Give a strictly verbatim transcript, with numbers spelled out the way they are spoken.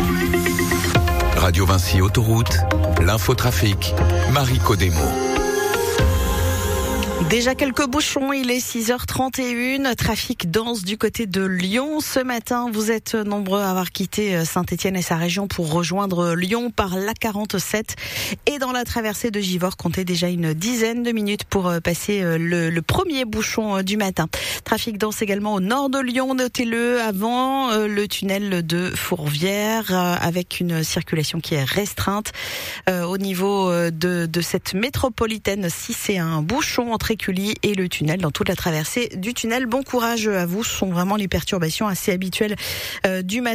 Radio Vinci Autoroute, l'infotrafic, Marie Codemo. Déjà quelques bouchons, il est six heures trente et une, trafic dense du côté de Lyon. Ce matin, vous êtes nombreux à avoir quitté Saint-Étienne et sa région pour rejoindre Lyon par l'A quarante-sept. Et dans la traversée de Givors, comptez déjà une dizaine de minutes pour passer le, le premier bouchon du matin. Trafic dense également au nord de Lyon, notez-le, avant le tunnel de Fourvière, avec une circulation qui est restreinte. Au niveau de, de cette métropolitaine, si c'est un bouchon entre Écully et le tunnel, dans toute la traversée du tunnel. Bon courage à vous, ce sont vraiment les perturbations assez habituelles euh, du matin.